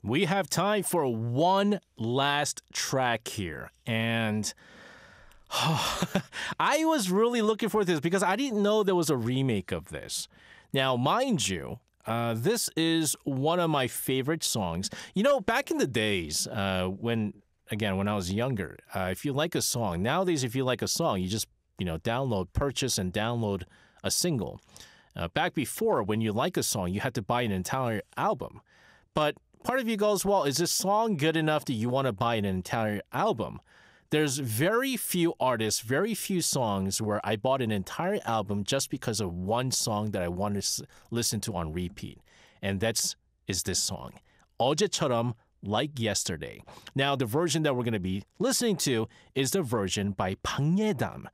We have time for one last track here. And I was really looking for this because I didn't know there was a remake of this. Now, mind you, this is one of my favorite songs. You know, back in the days when I was younger, if you like a song, nowadays if you like a song, you just, purchase and download a single. Back before, when you like a song, you had to buy an entire album. But part of you goes, well, is this song good enough that you want to buy an entire album? There's very few artists, very few songs where I bought an entire album just because of one song that I wanted to listen to on repeat. And is this song, 어제처럼, Like Yesterday. Now, the version that we're going to be listening to is the version by 방예담.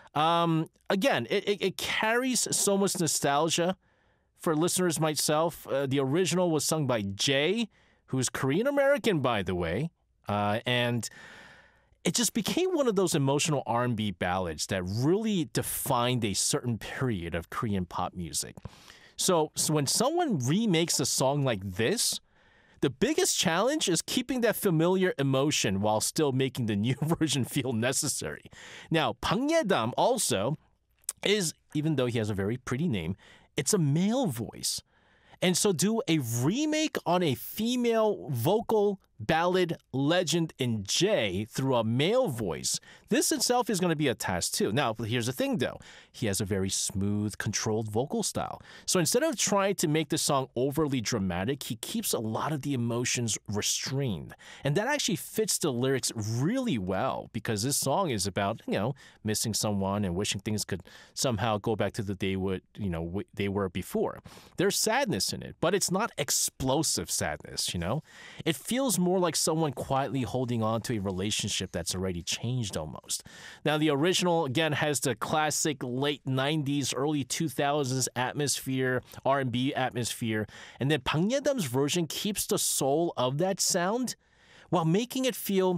Again, it carries so much nostalgia for listeners myself. The original was sung by Jay, who's Korean American, by the way, and it just became one of those emotional R&B ballads that really defined a certain period of Korean pop music. So when someone remakes a song like this, the biggest challenge is keeping that familiar emotion while still making the new version feel necessary. Now, 방예담 also is, even though he has a very pretty name, it's a male voice. And so do a remake on a female vocal ballad legend in Jay through a male voice. This itself is going to be a task too. Now, here's the thing though. He has a very smooth, controlled vocal style. So instead of trying to make the song overly dramatic, he keeps a lot of the emotions restrained. And that actually fits the lyrics really well because this song is about, missing someone and wishing things could somehow go back to the day they were before. There's sadness in it, but it's not explosive sadness, It feels more like someone quietly holding on to a relationship that's already changed almost. Now, the original, again, has the classic late 90s, early 2000s atmosphere, R&B atmosphere, and then 방예담's version keeps the soul of that sound while making it feel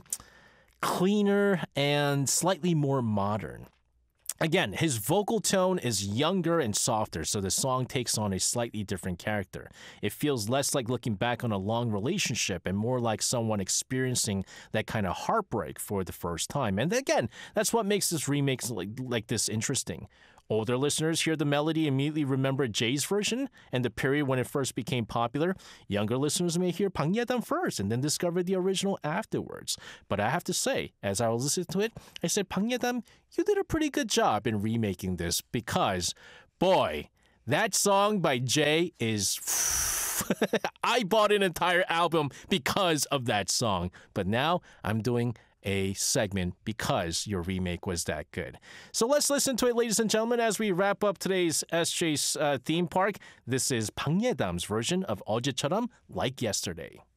cleaner and slightly more modern. Again, his vocal tone is younger and softer, so the song takes on a slightly different character. It feels less like looking back on a long relationship and more like someone experiencing that kind of heartbreak for the first time. And again, that's what makes this remake like this interesting. Older listeners hear the melody, immediately remember Jay's version and the period when it first became popular. Younger listeners may hear 방예담 first and then discover the original afterwards. But I have to say, as I was listening to it, I said, 방예담, you did a pretty good job in remaking this because, boy, that song by Jay is... I bought an entire album because of that song. But now I'm doing a segment because your remake was that good. So let's listen to it, ladies and gentlemen, as we wrap up today's SJ's theme park. This is 방예담's version of 어제처럼, Like Yesterday.